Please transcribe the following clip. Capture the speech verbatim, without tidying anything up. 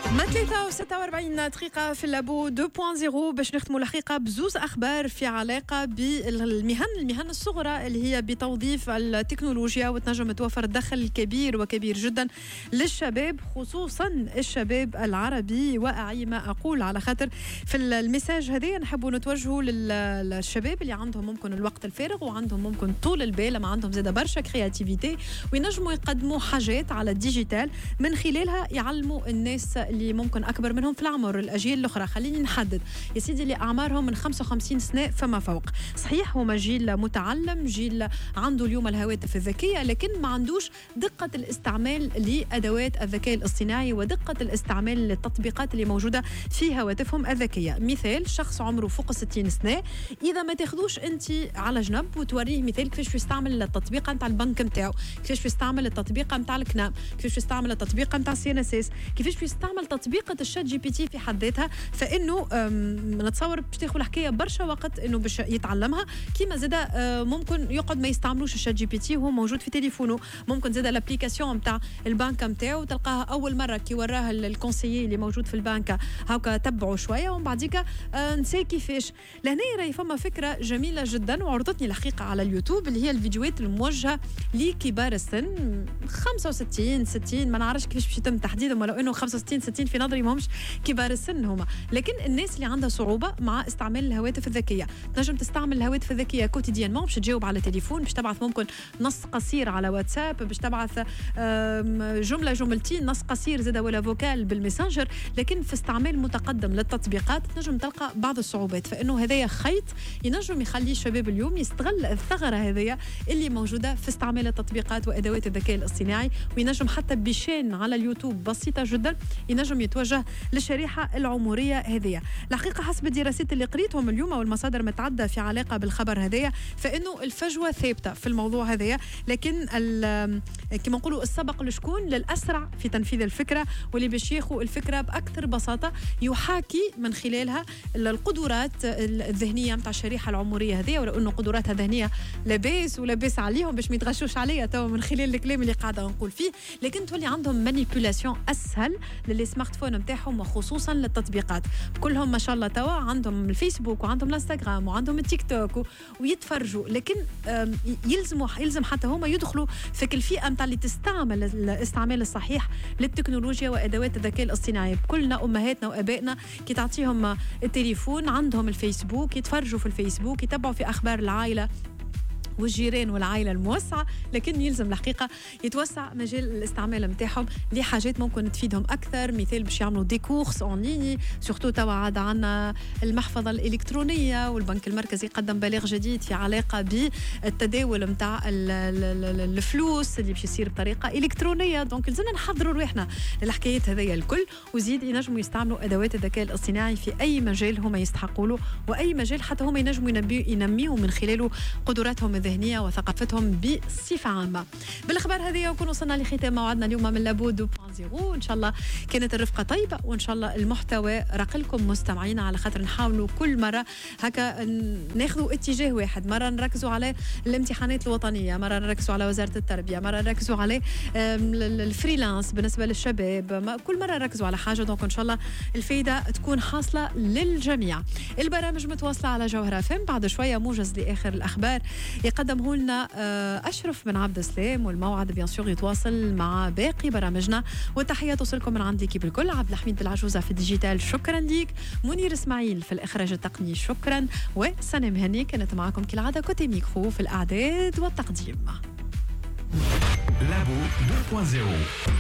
ما ثلاثة وستة وأربعين دقيقة في اللابو اثنين فاصلة صفر باش نختموا الحقيقة بزوز أخبار في علاقة بالمهن المهن الصغرى اللي هي بتوظيف التكنولوجيا وتنجم توفر دخل كبير وكبير جدا للشباب خصوصا الشباب العربي. وأعي ما أقول على خاطر في المساج هذا نحبوا نتوجهوا للشباب اللي عندهم ممكن الوقت الفارغ وعندهم ممكن طول البال ما عندهم زيادة برشا كرياتيفيتي وينجموا يقدموا حاجات على الديجيتال من خلالها يعلموا الناس اللي ممكن أكبر منهم في العمر الأجيال الأخرى. خليني نحدد يا سيدي اللي أعمارهم من خمسة وخمسين سنة فما فوق. صحيح هما جيل متعلم جيل عنده اليوم الهواتف الذكية لكن ما عندوش دقة الاستعمال لأدوات الذكاء الاصطناعي ودقة الاستعمال للتطبيقات اللي موجودة في هواتفهم الذكية. مثال شخص عمره فوق ستين سنة إذا ما تاخدوش أنت على جنب وتوريه مثال كيفاش يستعمل التطبيق متاع البنك متاعه كيفاش يستعمل التطبيق متاع الكنام كيفاش يستعمل التطبيق متاع السي ان اس اس كيفاش يستعمل تطبيقة الشات جي بي تي في حد ذاتها فإنه نتصور باش تاخذ الحكاية برشا وقت إنه باش يتعلمها كيما زادا ممكن يقعد ما يستعملوش الشات جي بي تي وهو موجود في تليفونه. ممكن زادا الابليكاسيون متاع البنك متاعه تلقاها أول مرة كي وراها الكونسيي اللي موجود في البنك هاكا تبعه شوية ومن بعديك نسي كيفاش. لهنا راهي فما فكرة جميلة جدا وعرضتني الحقيقة على اليوتيوب اللي هي الفيديوهات الموجهة لكبار السن خمسة وستين ستين ما نعرفش كيفاش باش يتم تحديدهم ولو إنه خمسة وستين ستين في نظري ماهمش كبار السن هما لكن الناس اللي عندها صعوبة مع استعمال الهواتف الذكية. تنجم تستعمل الهواتف الذكية كوتيديانمون باش تجاوب على تليفون باش تبعث ممكن نص قصير على واتساب باش تبعث جملة جملتين نص قصير زادا ولا فوكال بالميسنجر لكن في استعمال متقدم للتطبيقات تنجم تلقى بعض الصعوبات فإنه هذايا خيط ينجم يخلي الشباب اليوم يستغل الثغرة هذيا اللي موجودة في استعمال التطبيقات وأدوات الذكاء الاصطناعي وينجم حتى بشان على اليوتيوب بسيطة جدا ينجم يتوجه للشريحة العمرية هذية. الحقيقة حسب الدراسات اللي قريتهم اليوم والمصادر متعددة في علاقة بالخبر هذايا فإنه الفجوة ثابتة في الموضوع هذايا لكن كما نقولوا السبق لشكون للأسرع في تنفيذ الفكرة واللي باش ياخذ الفكرة بأكثر بساطة يحاكي من خلالها القدرات الذهنية متاع الشريحة العمرية هذية ولو إنه قدراتها ذهنية لاباس ولاباس عليهم باش ما يتغشوش عليها تو من خلال الكلام اللي قاعدة نقول فيه لكن تولي عندهم مانيبيولاسيون أسهل للسمارت فون متاعهم وخصوصا للتطبيقات. كلهم ما شاء الله توا عندهم الفيسبوك وعندهم الانستغرام وعندهم التيك توك ويتفرجوا لكن يلزموا يلزم حتى هما يدخلوا في الفئة متاع اللي تستعمل الاستعمال الصحيح للتكنولوجيا وأدوات الذكاء الاصطناعي. كلنا أمهاتنا وأبائنا كي تعطيهم التليفون عندهم الفيسبوك يتفرجوا في الفيسبوك يتبعوا في أخبار العائلة والجيران والعائلة الموسعة لكن يلزم الحقيقة يتوسع مجال الاستعمال متاعهم لحاجات ممكن تفيدهم أكثر. مثال باش يعملوا دي كورس اون ليني سورتو توا عاد عنا المحفظة الإلكترونية والبنك المركزي قدم بلاغ جديد في علاقة بالتداول متاع الفلوس اللي باش يصير بطريقة إلكترونية دونك لازمنا نحضروا روحنا للحكايات هذيا الكل وزيد ينجموا يستعملوا أدوات الذكاء الاصطناعي في أي مجال هما يستحقوا له وأي مجال حتى هما ينجموا ينميوا من خلاله قدراتهم الذهنية وثقافتهم بصفة عامة. بالأخبار هذه وكون وصلنا لختام موعدنا اليوم من لابو اثنين فاصلة صفر إن شاء الله كانت الرفقة طيبة وإن شاء الله المحتوى راقلكم مستمعين على خاطر نحاولوا كل مرة هكا ناخذوا اتجاه واحد. مرة نركزوا على الامتحانات الوطنية مرة نركزوا على وزارة التربية مرة نركزوا على الفريلانس بالنسبة للشباب كل مرة نركزوا على حاجة دونك إن شاء الله الفايدة تكون حاصلة للجميع. البرامج متواصلة على جوهرة فم بعد شوية موجز لآخر الأخبار يقدمه لنا أشرف بن عبد السلام والموعد بيان سور يتواصل مع باقي برامجنا والتحية توصلكم من عند ليكيب الكل. عبد الحميد بالعجوزة في الديجيتال شكرا ليك منير اسماعيل في الإخراج التقني شكرا وسنة مهني كانت معكم كالعادة كوتي ميكرو في الإعداد والتقديم. لابو اثنين فاصلة صفر